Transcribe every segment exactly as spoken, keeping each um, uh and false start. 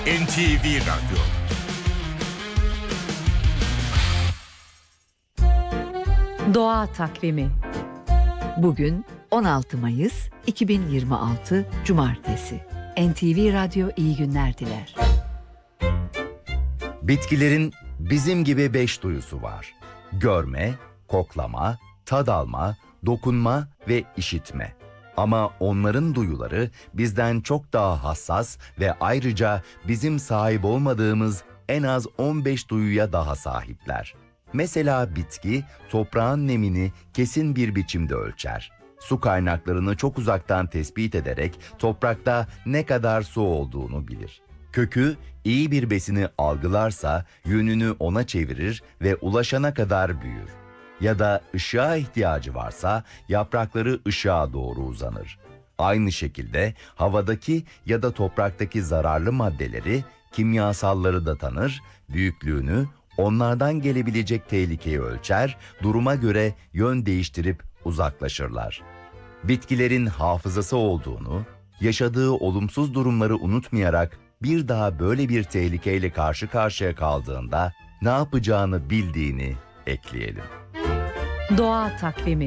N T V Radyo. Doğa Takvimi. Bugün on altı Mayıs iki bin yirmi altı Cumartesi. N T V Radyo iyi günler diler. Bitkilerin bizim gibi beş duyusu var. Görme, koklama, tad alma, dokunma ve işitme. Ama onların duyuları bizden çok daha hassas ve ayrıca bizim sahip olmadığımız en az on beş duyuya daha sahipler. Mesela bitki toprağın nemini kesin bir biçimde ölçer. Su kaynaklarını çok uzaktan tespit ederek toprakta ne kadar su olduğunu bilir. Kökü iyi bir besini algılarsa yönünü ona çevirir ve ulaşana kadar büyür. Ya da ışığa ihtiyacı varsa yaprakları ışığa doğru uzanır. Aynı şekilde havadaki ya da topraktaki zararlı maddeleri, kimyasalları da tanır, büyüklüğünü, onlardan gelebilecek tehlikeyi ölçer, duruma göre yön değiştirip uzaklaşırlar. Bitkilerin hafızası olduğunu, yaşadığı olumsuz durumları unutmayarak bir daha böyle bir tehlikeyle karşı karşıya kaldığında ne yapacağını bildiğini ekleyelim. Doğa Takvimi.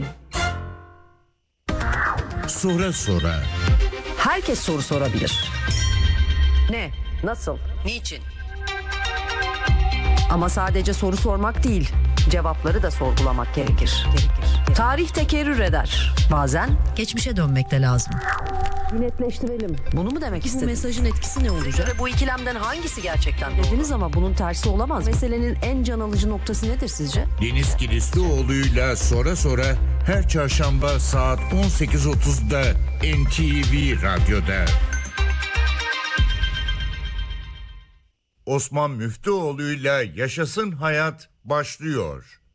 Sora sora. Herkes soru sorabilir. Ne? Nasıl? Niçin? Ama sadece soru sormak değil, cevapları da sorgulamak gerekir. gerekir. Tarih tekerrür eder. Bazen geçmişe dönmek de lazım. netleştirelim. Bunu mu demek Bu istediniz? mesajın etkisi ne olacak? Göre bu ikilemden hangisi gerçekten dediniz ama bunun tersi olamaz. Meselenin en can alıcı noktası nedir sizce? Deniz Kilislioğlu'yla Sora Sora her çarşamba saat on sekiz otuzda N T V Radyo'da. Osman Müftüoğlu'yla Yaşasın Hayat başlıyor.